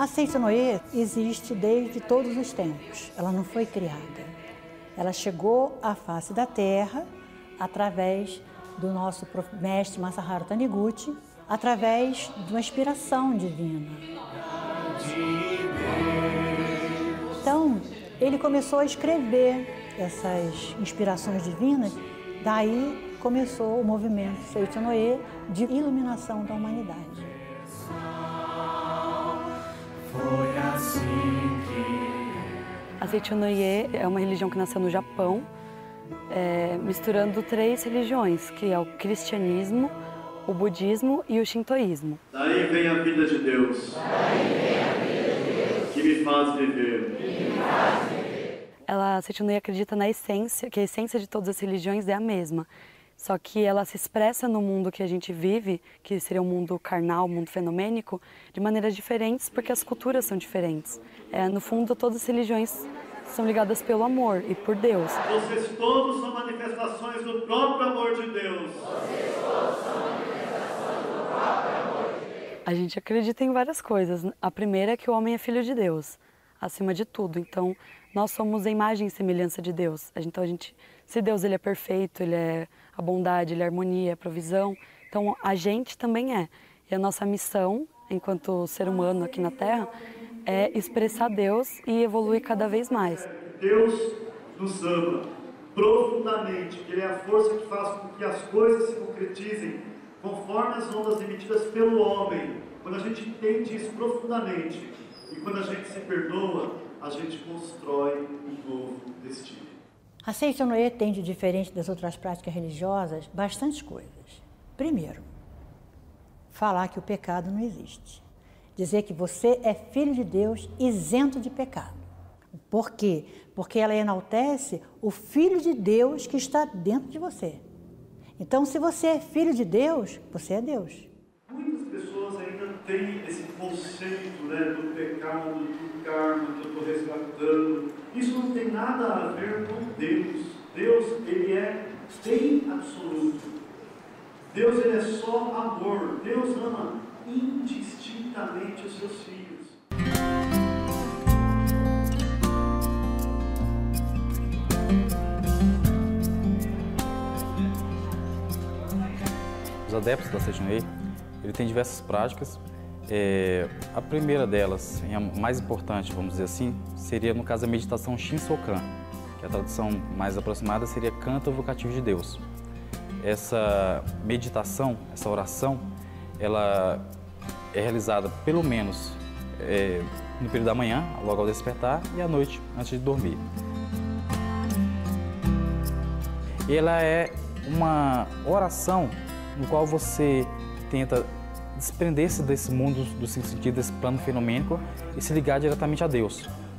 A Seitinoye existe desde todos os tempos, ela não foi criada. Ela chegou à face da Terra através do nosso mestre Masaharu Taniguchi, através de uma inspiração divina. Então, ele começou a escrever essas inspirações divinas, daí começou o movimento Seitinoye de iluminação da humanidade. Foi assim que... A Seitinoye é uma religião que nasceu no Japão, misturando 3 religiões, que é o cristianismo, o budismo e o shintoísmo. Daí vem a vida de Deus, que me faz viver. A Seitinoye acredita na essência, que a essência de todas as religiões é a mesma. Só que ela se expressa no mundo que a gente vive, que seria o mundo carnal, o mundo fenomênico, de maneiras diferentes, porque as culturas são diferentes. No fundo, todas as religiões são ligadas pelo amor e por Deus. Vocês todos são manifestações do próprio amor de Deus. A gente acredita em várias coisas. A primeira é que o homem é filho de Deus, acima de tudo. Então, nós somos a imagem e semelhança de Deus. Se Deus ele é perfeito, ele é a bondade, ele é a harmonia, a provisão, então a gente também é. E a nossa missão, enquanto ser humano aqui na Terra, é expressar Deus e evoluir cada vez mais. Deus nos ama profundamente, que Ele é a força que faz com que as coisas se concretizem conforme as ondas emitidas pelo homem. Quando a gente entende isso profundamente e quando a gente se perdoa, a gente constrói um novo destino. A Seitinoye tem de diferente das outras práticas religiosas bastantes coisas. Primeiro, falar que o pecado não existe. Dizer que você é filho de Deus isento de pecado. Por quê? Porque ela enaltece o Filho de Deus que está dentro de você. Então, se você é filho de Deus, você é Deus. Muitas pessoas ainda têm esse conceito, do pecado, do karma, que eu estou resgatando. Isso não tem nada a ver com Deus. Deus, Ele é bem absoluto. Deus, Ele é só amor. Deus ama indistintamente os seus filhos. Os adeptos da Seitinoye, ele tem diversas práticas. A primeira delas, e a mais importante, vamos dizer assim, seria, no caso, a meditação Shinsokan, que a tradução mais aproximada seria canto evocativo de Deus. Essa meditação, essa oração, ela é realizada pelo menos no período da manhã, logo ao despertar, e à noite, antes de dormir. E ela é uma oração no qual você tenta desprender-se desse mundo, do sentido desse plano fenomênico e se ligar diretamente a Deus.